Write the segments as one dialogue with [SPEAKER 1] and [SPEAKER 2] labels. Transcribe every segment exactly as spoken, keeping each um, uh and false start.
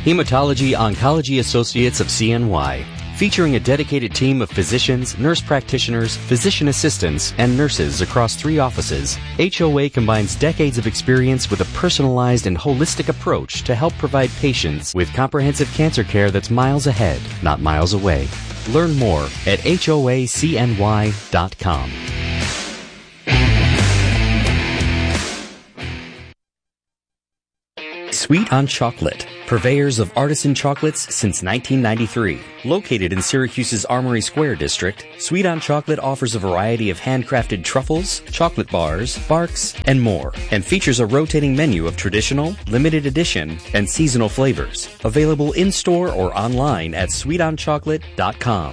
[SPEAKER 1] Hematology Oncology Associates of C N Y, featuring a dedicated team of physicians, nurse practitioners, physician assistants, and nurses across three offices. H O A combines decades of experience with a personalized and holistic approach to help provide patients with comprehensive cancer care that's miles ahead, not miles away. Learn more at H O A C N Y dot com. Sweet on Chocolate, purveyors of artisan chocolates since nineteen ninety-three. Located in Syracuse's Armory Square district, Sweet on Chocolate offers a variety of handcrafted truffles, chocolate bars, barks, and more, and features a rotating menu of traditional, limited edition, and seasonal flavors. Available in-store or online at sweet on chocolate dot com.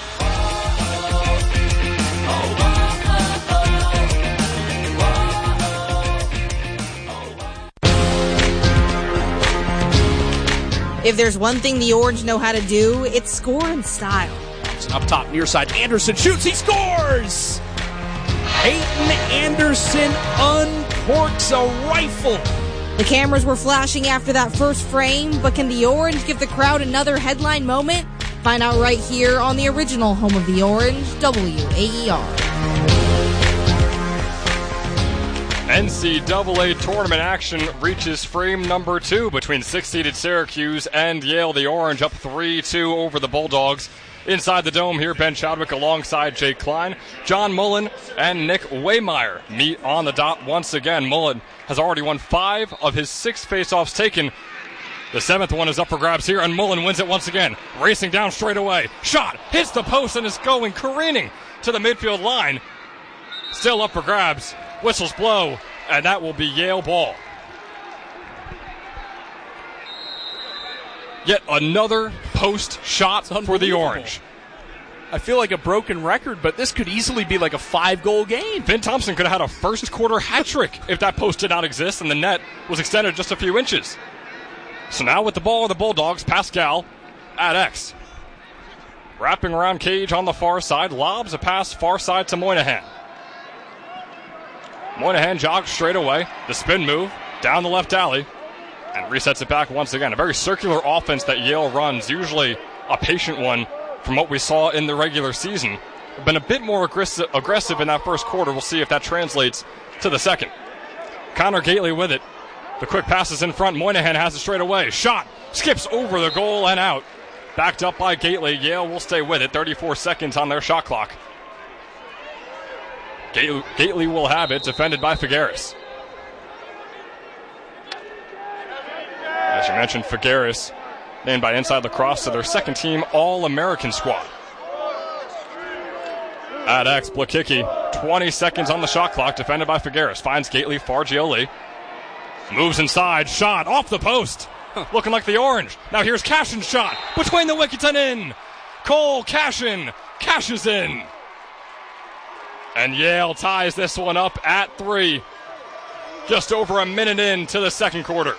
[SPEAKER 2] If there's one thing the Orange know how to do, it's score in style.
[SPEAKER 3] Up top, near side, Anderson shoots, he scores! Peyton Anderson uncorks a rifle.
[SPEAKER 2] The cameras were flashing after that first frame, but can the Orange give the crowd another headline moment? Find out right here on the original home of the Orange, W A E R.
[SPEAKER 4] N C double A tournament action reaches frame number two between six-seeded Syracuse and Yale. The Orange up three two over the Bulldogs. Inside the dome here, Ben Chadwick alongside Jake Klein. John Mullen and Nick Waymeyer meet on the dot once again. Mullen has already won five of his six faceoffs taken. The seventh one is up for grabs here, and Mullen wins it once again. Racing down straight away. Shot, hits the post, and is going careening to the midfield line. Still up for grabs. Whistles blow, and that will be Yale ball. Yet another post shot for the Orange.
[SPEAKER 3] I feel like a broken record, but this could easily be like a five-goal game.
[SPEAKER 4] Finn Thompson could have had a first-quarter hat trick if that post did not exist and the net was extended just a few inches. So now with the ball of the Bulldogs, Pascal at X. Wrapping around Cage on the far side, lobs a pass far side to Moynihan. Moynihan jogs straight away. The spin move down the left alley and resets it back once again. A very circular offense that Yale runs, usually a patient one from what we saw in the regular season. Been a bit more aggressive, aggressive in that first quarter. We'll see if that translates to the second. Connor Gately with it. The quick pass is in front. Moynihan has it straight away. Shot. Skips over the goal and out. Backed up by Gately. Yale will stay with it. thirty-four seconds on their shot clock. Gately will have it, defended by Figueres. As you mentioned, Figueres named by Inside Lacrosse to their second team All-American squad. At X, Blakicki, twenty seconds on the shot clock, defended by Figueres. Finds Gately, Fargioli. Moves inside, shot, off the post. Huh. Looking like the Orange. Now here's Cashin's shot, between the wickets and in. Cole Cashin cashes in. And Yale ties this one up at three. Just over a minute into the second quarter.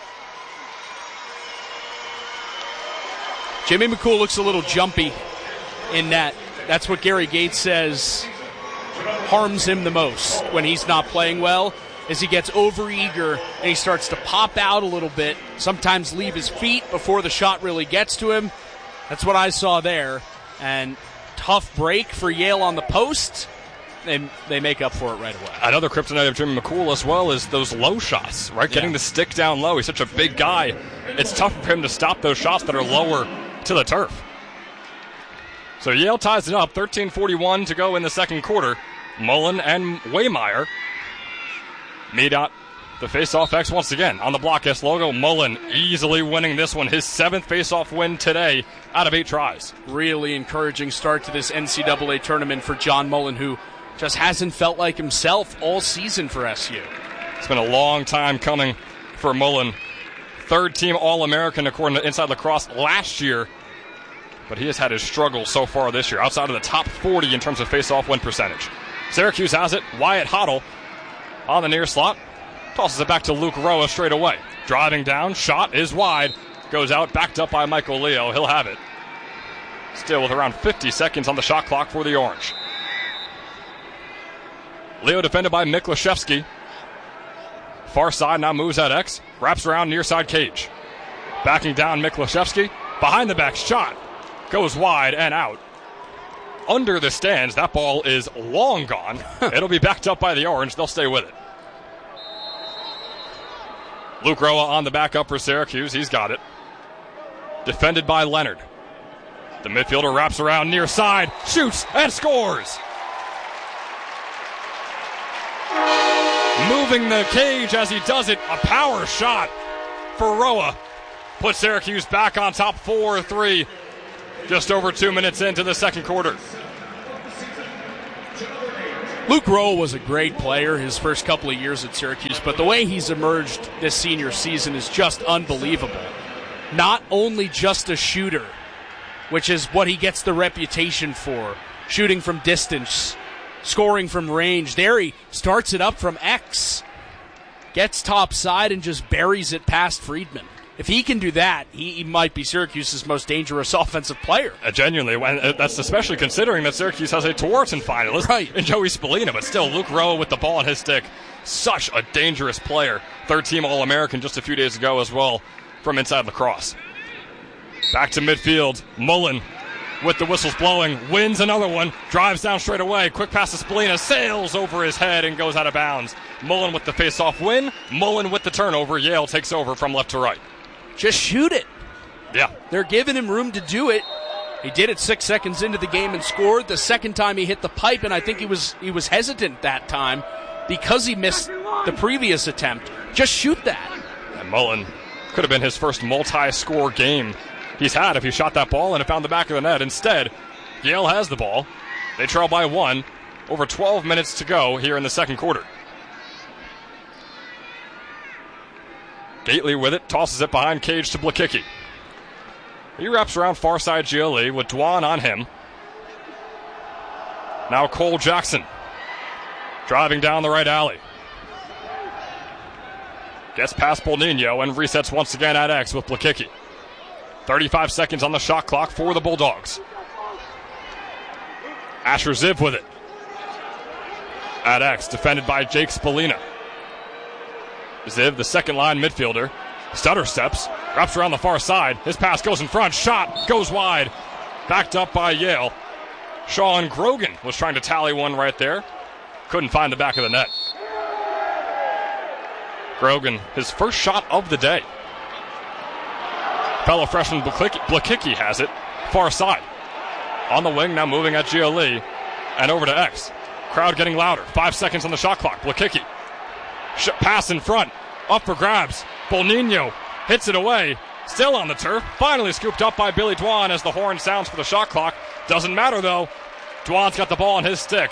[SPEAKER 3] Jimmy McCool looks a little jumpy in net. That's what Gary Gates says harms him the most when he's not playing well, is he gets overeager and he starts to pop out a little bit, sometimes leave his feet before the shot really gets to him. That's what I saw there. And tough break for Yale on the post. They, they make up for it right away.
[SPEAKER 4] Another kryptonite of Jimmy McCool as well is those low shots, right? Yeah. Getting the stick down low. He's such a big guy. It's tough for him to stop those shots that are lower to the turf. So Yale ties it up. thirteen forty-one to go in the second quarter. Mullen and Waymeyer meet out the face-off X once again. On the block S logo, Mullen easily winning this one. His seventh face-off win today out of eight tries.
[SPEAKER 3] Really encouraging start to this N C double A tournament for John Mullen, who just hasn't felt like himself all season for S U.
[SPEAKER 4] It's been a long time coming for Mullen. Third team All-American according to Inside Lacrosse last year. But he has had his struggles so far this year, outside of the top forty in terms of face-off win percentage. Syracuse has it. Wyatt Hoddle on the near slot. Tosses it back to Luke Roa straight away. Driving down. Shot is wide. Goes out. Backed up by Michael Leo. He'll have it. Still with around fifty seconds on the shot clock for the Orange. Leo defended by Miklashevsky. Far side now moves at X. Wraps around near side Cage. Backing down Miklaszewski. Behind the back shot. Goes wide and out. Under the stands, that ball is long gone. It'll be backed up by the Orange. They'll stay with it. Luke Roa on the back up for Syracuse. He's got it. Defended by Leonard. The midfielder wraps around near side, shoots, and scores. Moving the cage as he does it. A power shot for Roa. Puts Syracuse back on top four three. Just over two minutes into the second quarter.
[SPEAKER 3] Luke Roa was a great player his first couple of years at Syracuse, but the way he's emerged this senior season is just unbelievable. Not only just a shooter, which is what he gets the reputation for, shooting from distance, scoring from range. There he starts it up from X, gets top side, and just buries it past Friedman. If he can do that, he, he might be Syracuse's most dangerous offensive player.
[SPEAKER 4] Uh, genuinely, and that's especially considering that Syracuse has a Tewaaraton finalist
[SPEAKER 3] right.
[SPEAKER 4] in Joey Spallina, but still, Luke Roa with the ball on his stick. Such a dangerous player. Third-team All-American just a few days ago as well from inside lacrosse. Back to midfield. Mullen with the whistles blowing, wins another one, drives down straight away. Quick pass to Spallina, sails over his head and goes out of bounds. Mullen with the face-off win. Mullen with the turnover. Yale takes over from left to right.
[SPEAKER 3] Just shoot it.
[SPEAKER 4] Yeah.
[SPEAKER 3] They're giving him room to do it. He did it six seconds into the game and scored. The second time he hit the pipe, and I think he was he was hesitant that time because he missed the previous attempt. Just shoot that.
[SPEAKER 4] And Mullen could have been his first multi-score game he's had if he shot that ball and it found the back of the net. Instead, Yale has the ball. They trail by one. Over twelve minutes to go here in the second quarter. Gately with it, tosses it behind cage to Blakicki. He wraps around far side G L E with Dwan on him. Now Cole Jackson driving down the right alley. Gets past Bolnino and resets once again at X with Blakicki. thirty-five seconds on the shot clock for the Bulldogs. Asher Ziv with it. At X, defended by Jake Spallina. Ziv, the second line midfielder, stutter steps, wraps around the far side. His pass goes in front, shot goes wide. Backed up by Yale. Sean Grogan was trying to tally one right there. Couldn't find the back of the net. Grogan, his first shot of the day. Fellow freshman Blakicki has it, far side. On the wing, now moving at G L E, and over to X. Crowd getting louder. Five seconds on the shot clock. Blakicki. Sh- pass in front. Up for grabs. Bolnino hits it away. Still on the turf. Finally scooped up by Billy Dwan as the horn sounds for the shot clock. Doesn't matter, though. Dwan's got the ball on his stick.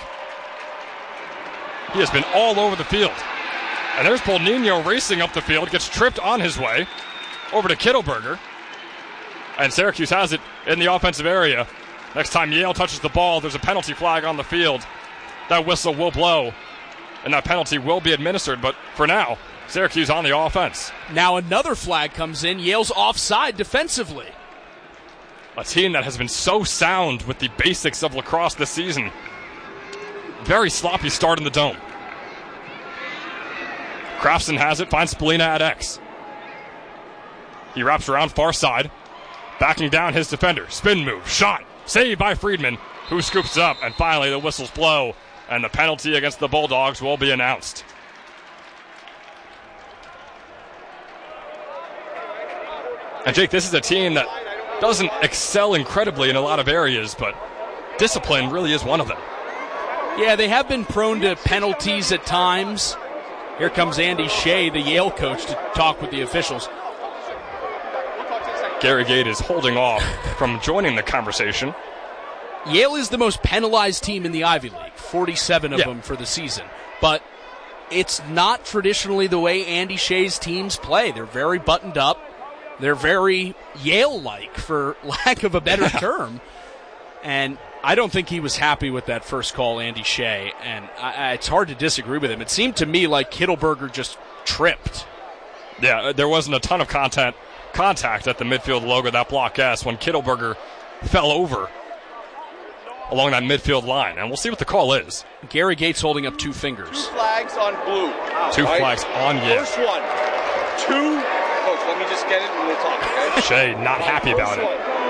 [SPEAKER 4] He has been all over the field. And there's Bolnino racing up the field. Gets tripped on his way. Over to Kittleberger. And Syracuse has it in the offensive area. Next time Yale touches the ball, there's a penalty flag on the field. That whistle will blow, and that penalty will be administered. But for now, Syracuse on the offense.
[SPEAKER 3] Now another flag comes in. Yale's offside defensively.
[SPEAKER 4] A team that has been so sound with the basics of lacrosse this season. Very sloppy start in the Dome. Crafton has it, finds Spallina at X. He wraps around far side, backing down his defender. Spin move, shot, saved by Friedman, who scoops it up, and finally the whistles blow, and the penalty against the Bulldogs will be announced. And Jake, this is a team that doesn't excel incredibly in a lot of areas, but discipline really is one of them.
[SPEAKER 3] Yeah, they have been prone to penalties at times. Here comes Andy Shea, the Yale coach, to talk with the officials.
[SPEAKER 4] Gary Gate is holding off from joining the conversation.
[SPEAKER 3] Yale is the most penalized team in the Ivy League, forty-seven of
[SPEAKER 4] yeah.
[SPEAKER 3] them for the season. But it's not traditionally the way Andy Shea's teams play. They're very buttoned up. They're very Yale-like, for lack of a better term. And I don't think he was happy with that first call, Andy Shea. And I, I, it's hard to disagree with him. It seemed to me like Kittleberger just tripped.
[SPEAKER 4] Yeah, there wasn't a ton of contact, contact at the midfield logo, that block S, when Kittleberger fell over along that midfield line. And we'll see what the call is.
[SPEAKER 3] Gary Gates holding up two fingers.
[SPEAKER 5] Two flags on blue.
[SPEAKER 4] Two
[SPEAKER 5] right?
[SPEAKER 4] flags on Yale.
[SPEAKER 5] First one. Two. Coach, let me just get it and we'll talk, okay?
[SPEAKER 4] Shea not happy about it.